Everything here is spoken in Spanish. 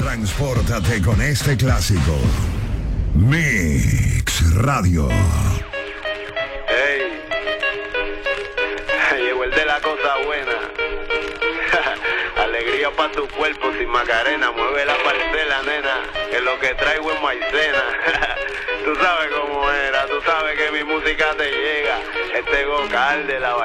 Transpórtate con este clásico. Mix Radio. Hey, llegó el de la cosa buena. Alegría pa' tu cuerpo sin Macarena. Mueve la parcela, nena, que lo que traigo es maicena. Tú sabes cómo era, tú sabes que mi música te llega. Este Gocal de la